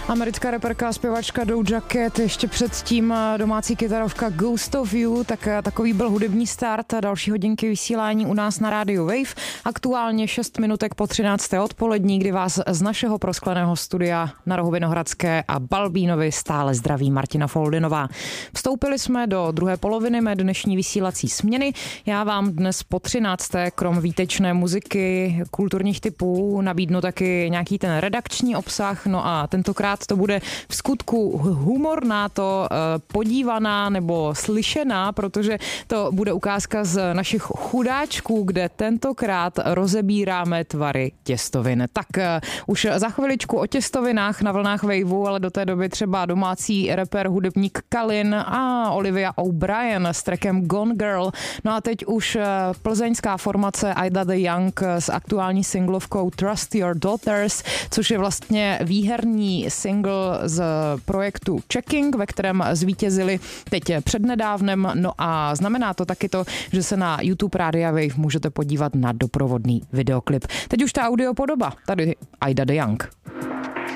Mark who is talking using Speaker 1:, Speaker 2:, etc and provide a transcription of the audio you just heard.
Speaker 1: Americká reperka a zpěvačka Doja Cat, ještě předtím domácí kytarovka Ghost of You, tak takový byl hudební start další hodinky vysílání u nás na rádiu Wave. Aktuálně 6 minutek po 13. odpolední, kdy vás z našeho proskleného studia na rohu Vinohradské a Balbínovi stále zdraví Martina Foldinová. Vstoupili jsme do druhé poloviny mé dnešní vysílací směny. Já vám dnes po 13. krom výtečné muziky, kulturních typů nabídnu taky nějaký ten redakční obsah, no a tentokrát to bude v skutku humorná to podívaná nebo slyšená, protože to bude ukázka z našich chudáčků, kde tentokrát rozebíráme tvary těstovin. Tak už za chviličku o těstovinách na vlnách Waveu, ale do té doby třeba domácí rapper, hudebník Kalin a Olivia O'Brien s trackem Gone Girl. No a teď už plzeňská formace Ida the Young s aktuální singlovkou Trust Your Daughters, což je vlastně výherní single z projektu Checking, ve kterém zvítězili teď přednedávnem. No a znamená to taky to, že se na YouTube Rádia Wave můžete podívat na doprovodný videoklip. Teď už ta audiopodoba. Tady Ida the Young.